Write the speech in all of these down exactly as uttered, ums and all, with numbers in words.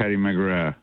Paddy McGrath.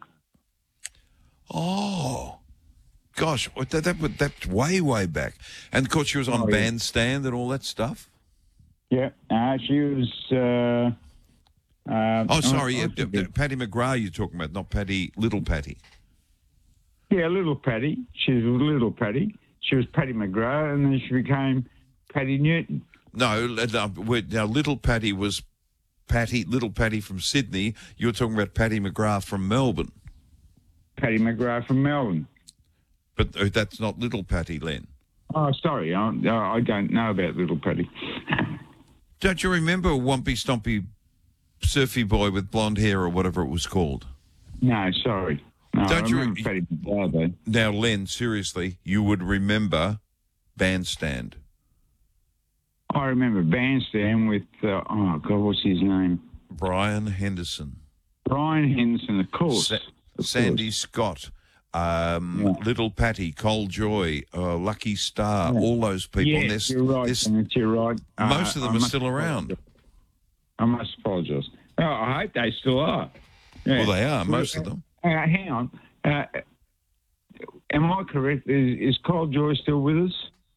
Oh, gosh, what- that, that that's way, way back. And, of course, she was on Oh, yeah. Bandstand and all that stuff. Yeah, uh, she was... Uh, uh, Oh, sorry, I- I uh, forget. uh, Paddy McGrath you're talking about, not Paddy, Little Paddy. Yeah, Little Paddy. She was Little Paddy. She was Paddy McGrath, and then she became Paddy Newton. No, no, we're- now Little Paddy was Patty, Little Paddy from Sydney. You're talking about Paddy McGrath from Melbourne. Paddy McGrath from Melbourne. But uh, that's not Little Paddy, Len. Oh, sorry, I, I don't know about Little Paddy. Don't you remember Wumpy Stompy Surfy Boy with blonde hair or whatever it was called? No, sorry. No, Don't I you remember re- Paddy McGrath, though. Now, Len, seriously, you would remember Bandstand. I remember Bandstand with, uh, oh, God, what's his name? Brian Henderson. Brian Henderson, of course. Sa- of Sandy course. Scott. Um, Yeah. Little Patty, Cole Joy, uh, Lucky Star, Yeah. all those people. Yes, And there's- you're right, there's- Kenneth, you're right. most Uh, of them I are must still around. apologise. I must apologise. Oh, I hope they still are. Yeah. Well, they are, most of them. Uh, hang on. Uh, am I correct? Is, is Cole Joy still with us?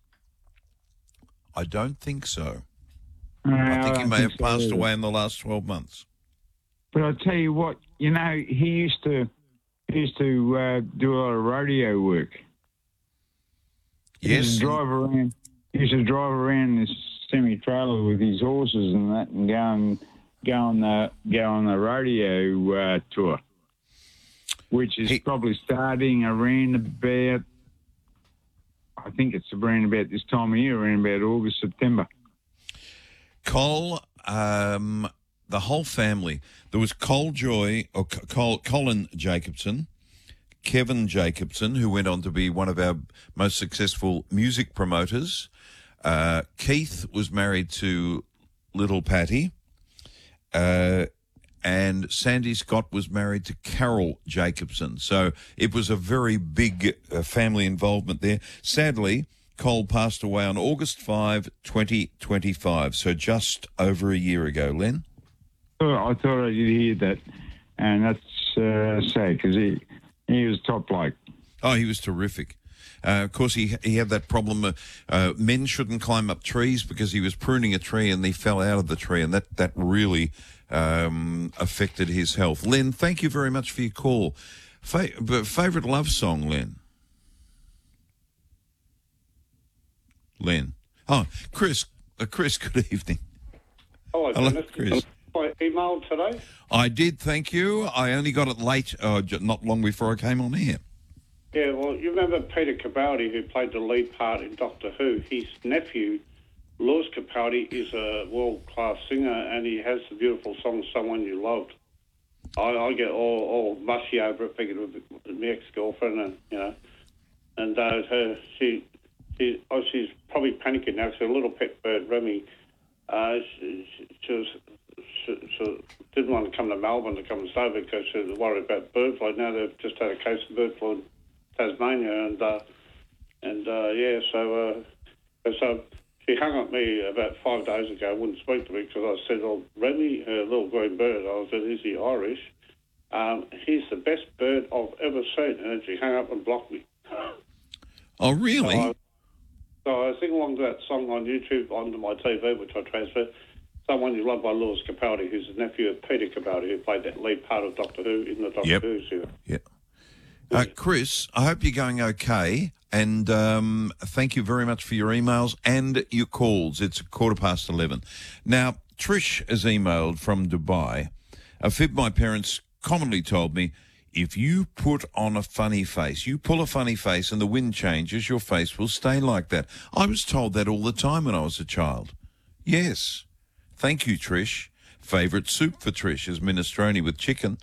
I don't think so. Uh, I think he don't may have so passed either. away in the last twelve months. But I tell you what, you know, he used to he used to uh, do a lot of rodeo work. He Yes. used to drive around. He used to drive around this semi trailer with his horses and that, and go and go on the go on the rodeo uh, tour, which is He- probably starting around about. I think it's around about this time of year, around about August, September. Cole, um, the whole family. There was Cole Joy, or C- Col- Colin Jacobson, Kevin Jacobson, who went on to be one of our most successful music promoters. Uh, Keith was married to Little Patty. Uh, and Sandy Scott was married to Carol Jacobson. So it was a very big uh, family involvement there. Sadly, Cole passed away on August fifth, twenty twenty-five, so just over a year ago, Len. Oh, I thought I did hear that, and that's uh, sad because he he was top bloke. Oh, he was terrific. Uh, of course, he he had that problem. Uh, uh, men shouldn't climb up trees because he was pruning a tree and he fell out of the tree, and that that really um, affected his health. Len, thank you very much for your call. Fa- but favorite love song, Len? Len. Oh, Chris. Uh, Chris, good evening. Hello, Hello, Dennis. Chris. My email today. I did, thank you. I only got it late, uh, j- not long before I came on here. Yeah, well, you remember Peter Capaldi, who played the lead part in Doctor Who? His nephew, Lewis Capaldi, is a world-class singer, and he has the beautiful song "Someone You Loved." I, I get all, all mushy over it, thinking of my ex-girlfriend, and you know, and uh, her, she, she, oh, she's probably panicking now. Because her little pet bird, Remy, uh, she, she, she was. She, she didn't want to come to Melbourne to come and stay because she was worried about bird flu. Now they've just had a case of bird flu in Tasmania, and uh, and uh, yeah, so uh, so she hung up me about five days ago. Wouldn't speak to me because I said, "Oh, Remy, her little green bird." I said, "Is he Irish? Um, he's the best bird I've ever seen," and then she hung up and blocked me. Oh, really? So I, so I sing along to that song on YouTube onto my T V, which I transferred. Someone You Love by Lewis Capaldi, who's the nephew of Peter Capaldi, who played that lead part of Doctor Who in the Doctor Yep. Who series. Yeah. Uh, Chris, I hope you're going okay, and um, thank you very much for your emails and your calls. It's a quarter past eleven. Now, Trish has emailed from Dubai. A fib my parents commonly told me, if you put on a funny face, you pull a funny face and the wind changes, your face will stay like that. I was told that all the time when I was a child. Yes. Thank you, Trish. Favourite soup for Trish is minestrone with chicken.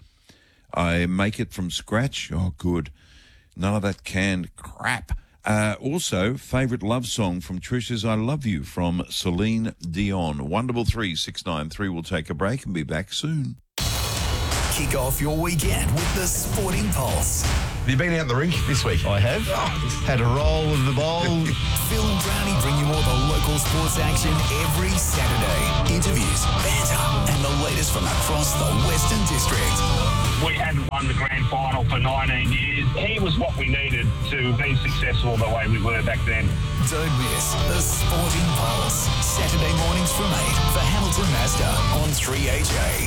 I make it from scratch. Oh, good. None of that canned crap. Uh, also, favourite love song from Trish is I Love You from Celine Dion. one double three six nine three. We'll take a break and be back soon. Kick off your weekend with the Sporting Pulse. Have you been out the rink this week? I have. Had a roll of the bowl. Phil and Brownie bring you all the local sports action every Saturday. Interviews, banter, and the latest from across the Western District. We hadn't won the grand final for nineteen years. He was what we needed to be successful the way we were back then. Don't miss the Sporting Pulse. Saturday mornings from eight for Hamilton Mazda on three H A.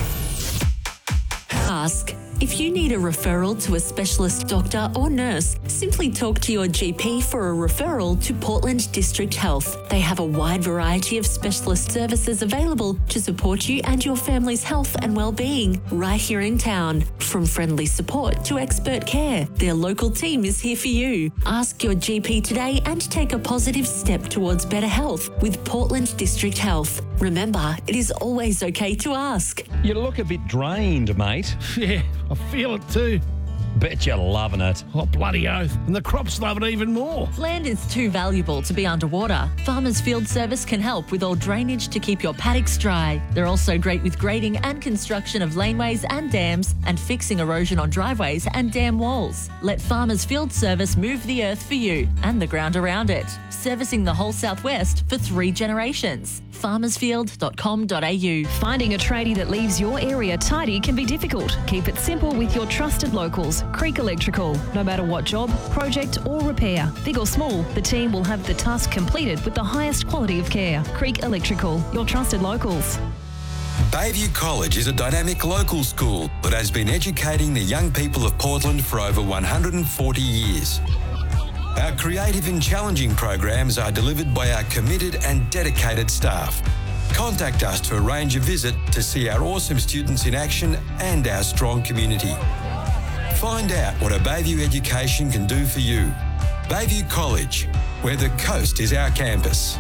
Ask. If you need a referral to a specialist doctor or nurse, simply talk to your G P for a referral to Portland District Health. They have a wide variety of specialist services available to support you and your family's health and well-being right here in town. From friendly support to expert care, their local team is here for you. Ask your G P today and take a positive step towards better health with Portland District Health. Remember, it is always okay to ask. You look a bit drained, mate. Yeah, I feel it too. Bet you're loving it. Oh, bloody oath. And the crops love it even more. Land is too valuable to be underwater. Farmers Field Service can help with all drainage to keep your paddocks dry. They're also great with grading and construction of laneways and dams and fixing erosion on driveways and dam walls. Let Farmers Field Service move the earth for you and the ground around it. Servicing the whole southwest for three generations. farmersfield dot com dot a u. Finding a tradie that leaves your area tidy can be difficult. Keep it simple with your trusted locals, Creek Electrical. No matter what job, project or repair, big or small, the team will have the task completed with the highest quality of care. Creek Electrical, your trusted locals. Bayview College is a dynamic local school that has been educating the young people of Portland for over one hundred forty years. Our creative and challenging programs are delivered by our committed and dedicated staff. Contact us to arrange a visit to see our awesome students in action and our strong community. Find out what a Bayview education can do for you. Bayview College, where the coast is our campus.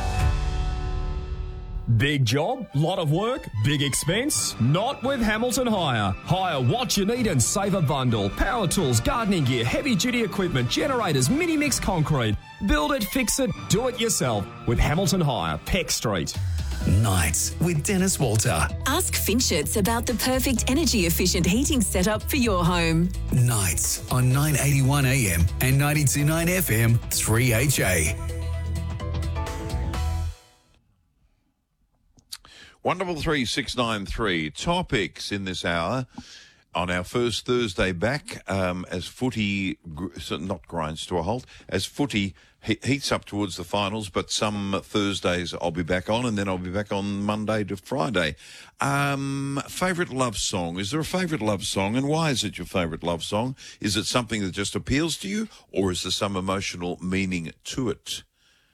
Big job, lot of work, big expense? Not with Hamilton Hire. Hire what you need and save a bundle. Power tools, gardening gear, heavy duty equipment, generators, mini mix concrete. Build it, fix it, do it yourself with Hamilton Hire, Peck Street. Nights with Dennis Walter. Ask Finchets about the perfect energy efficient heating setup for your home. Nights on nine eighty-one A M and ninety-two point nine F M, three H A. one double three six nine three topics in this hour on our first Thursday back um, as footy, not grinds to a halt, as footy he- heats up towards the finals, but some Thursdays I'll be back on and then I'll be back on Monday to Friday. Um, favourite love song. Is there a favourite love song, and why is it your favourite love song? Is it something that just appeals to you, or is there some emotional meaning to it?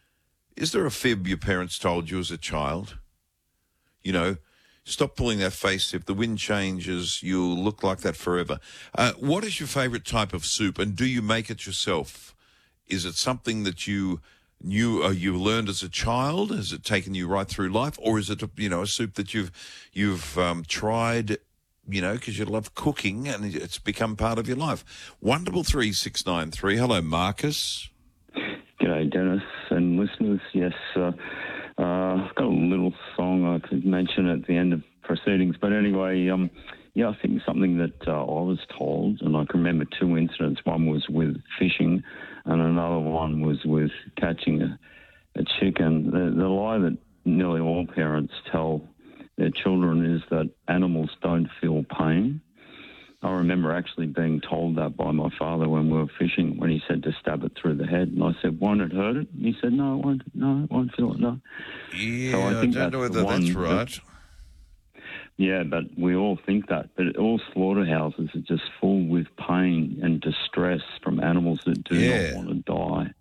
Is there a fib your parents told you as a child? You know, stop pulling that face. If the wind changes, you'll look like that forever. Uh, what is your favourite type of soup, and do you make it yourself? Is it something that you knew or you learned as a child? Has it taken you right through life, or is it a, you know a soup that you've you've um, tried, you know, because you love cooking and it's become part of your life? One double three six nine three. Hello, Marcus. G'day, Dennis and listeners. Yes. Uh, Uh, I've got a little song I could mention at the end of proceedings. But anyway, um, yeah, I think something that uh, I was told, and I can remember two incidents. One was with fishing and another one was with catching a, a chicken. The, the lie that nearly all parents tell their children is that animals don't feel pain. I remember actually being told that by my father when we were fishing, when he said to stab it through the head. And I said, won't it hurt it? And he said, no, it won't, no, it won't feel it, no. Yeah, so I, think I don't know whether that's right. That, yeah, but we all think that. But all slaughterhouses are just full with pain and distress from animals that do yeah. not want to die.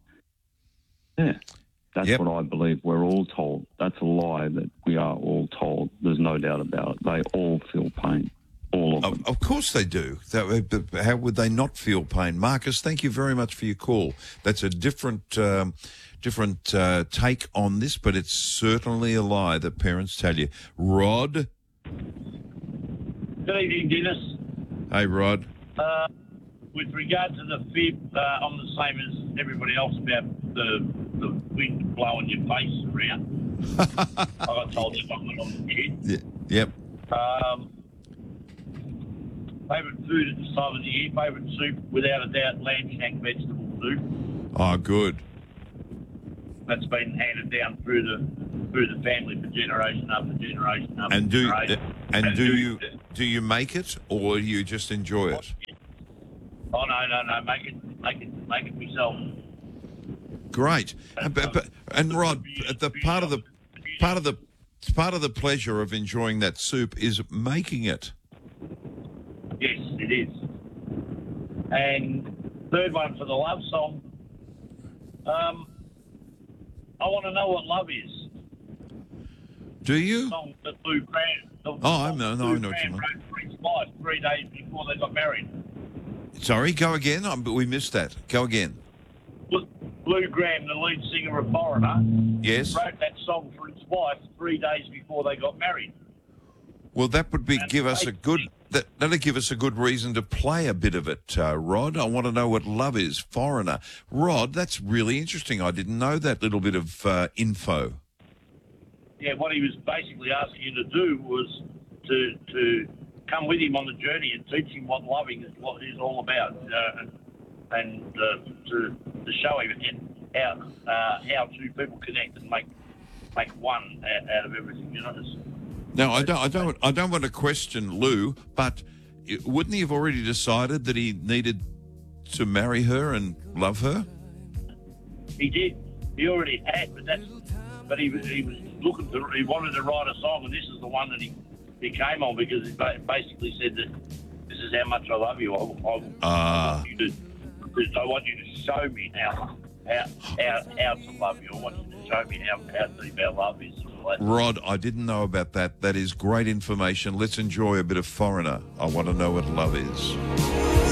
Yeah, that's yep. what I believe we're all told. That's a lie that we are all told. There's no doubt about it. They all feel pain. All of them. Of, of course they do. That, how would they not feel pain? Marcus, thank you very much for your call. That's a different um, different uh, take on this, but it's certainly a lie that parents tell you. Rod? Good evening, Dennis. Hey, Rod. Uh, with regard to the fib, uh, I'm the same as everybody else about the, the wind blowing your face around. I got told that one when I was a kid. Yeah. Yep. Um, Favourite food at this time of the year, favourite soup, without a doubt, lamb shank vegetable soup. Oh, good. That's been handed down through the through the family for generation after generation after And do generation. and do you do you make it, or do you just enjoy it? Oh no, no, no! Make it, make it, make it myself. Great. And, but, but, and Rod, the part of the part of the part of the pleasure of enjoying that soup is making it. Yes, it is. And third one for the love song. Um, I want to know what love is. Do you? The song that Lou Graham. The Oh, I know, no, I Lou know what you Graham mean. wrote for his wife three days before they got married. Sorry, go again. Um, but we missed that. Go again. Lou Graham, the lead singer of Foreigner, Yes. wrote that song for his wife three days before they got married. Well, that would be give us a good that that'll give us a good reason to play a bit of it, uh, Rod. I want to know what love is, Foreigner. Rod, that's really interesting. I didn't know that little bit of uh, info. Yeah, what he was basically asking you to do was to to come with him on the journey and teach him what loving is, what it's all about, uh, and, and uh, to to show him how uh, how two people connect and make make one out, out of everything. You know. It's, Now, I don't, I don't, I don't want to question Lou, but wouldn't he have already decided that he needed to marry her and love her? He did. He already had, but that's. But he was he was looking to. He wanted to write a song, and this is the one that he, he came on because he ba- basically said that this is how much I love you. I, I, Ah. I want you to. I want you to show me how how how, how to love you. I want you to show me how, how deep our love is. Rod, I didn't know about that. That is great information. Let's enjoy a bit of Foreigner. I want to know what love is.